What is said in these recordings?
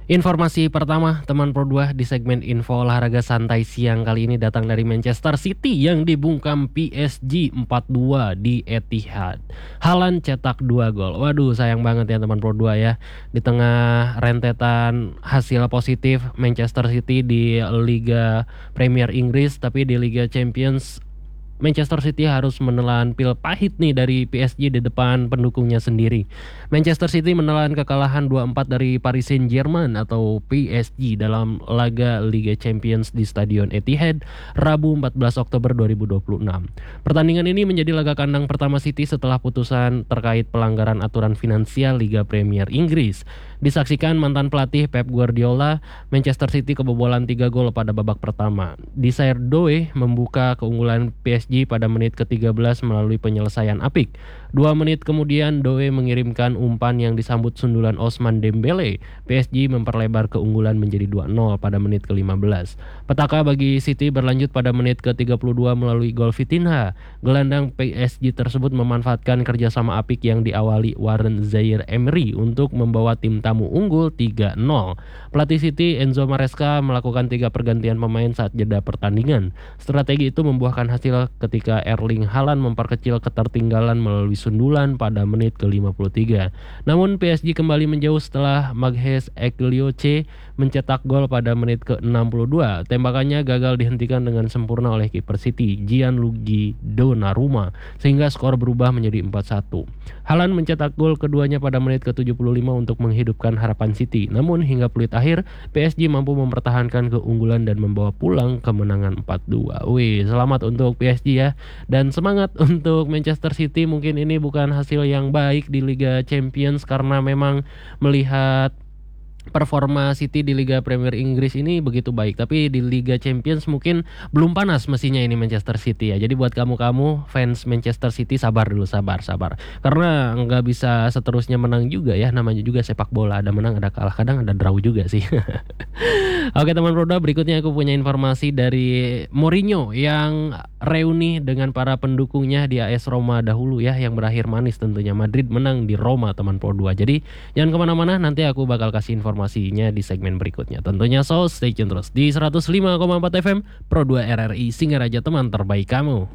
Informasi pertama teman Pro 2 di segmen info olahraga santai siang kali ini datang dari Manchester City yang dibungkam PSG 4-2 di Etihad. Haaland cetak 2 gol. Waduh, sayang banget ya teman Pro 2 ya. Di tengah rentetan hasil positif Manchester City di Liga Premier Inggris, tapi di Liga Champions Manchester City harus menelan pil pahit nih dari PSG di depan pendukungnya sendiri. Manchester City menelan kekalahan 2-4 dari Paris Saint-Germain atau PSG dalam laga Liga Champions di Stadion Etihad Rabu 14 Oktober 2026. Pertandingan ini menjadi laga kandang pertama City setelah putusan terkait pelanggaran aturan finansial Liga Premier Inggris. Disaksikan mantan pelatih Pep Guardiola, Manchester City kebobolan 3 gol pada babak pertama. Desire Doué membuka keunggulan PSG pada menit ke-13 melalui penyelesaian apik. 2 menit kemudian Doué mengirimkan umpan yang disambut sundulan Ousmane Dembele. PSG memperlebar keunggulan menjadi 2-0 pada menit ke-15. Petaka bagi City berlanjut pada menit ke-32 melalui gol Vitinha. Gelandang PSG tersebut memanfaatkan kerjasama apik yang diawali Warren Zaïre-Emery untuk membawa tim tamu unggul 3-0. Pelatih City Enzo Maresca melakukan 3 pergantian pemain saat jeda pertandingan. Strategi itu membuahkan hasil ketika Erling Haaland memperkecil ketertinggalan melalui sundulan pada menit ke-53. Namun PSG kembali menjauh setelah Maguette Eglioche mencetak gol pada menit ke-62. Tembakannya gagal dihentikan dengan sempurna oleh kiper City Gianluigi Donnarumma sehingga skor berubah menjadi 4-1. Haaland mencetak gol keduanya pada menit ke-75 untuk menghidupkan harapan City. Namun hingga peluit akhir PSG mampu mempertahankan keunggulan dan membawa pulang kemenangan 4-2. Wih, selamat untuk PSG ya. Dan semangat untuk Manchester City. Mungkin ini bukan hasil yang baik di Liga Champions karena memang melihat performa City di Liga Premier Inggris ini begitu baik, tapi di Liga Champions mungkin belum panas mesinnya ini Manchester City ya. Jadi buat kamu fans Manchester City sabar dulu, sabar. Karena nggak bisa seterusnya menang juga ya, namanya juga sepak bola, ada menang ada kalah, kadang ada draw juga sih. Oke teman Roda, berikutnya aku punya informasi dari Mourinho yang reuni dengan para pendukungnya di AS Roma dahulu ya, yang berakhir manis tentunya. Madrid menang di Roma teman Pro 2. Jadi jangan kemana-mana, nanti aku bakal kasih informasinya di segmen berikutnya. Tentunya so stay tune terus di 105,4 FM Pro 2 RRI Singaraja, teman terbaik kamu.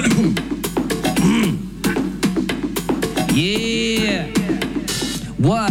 Yeah. What?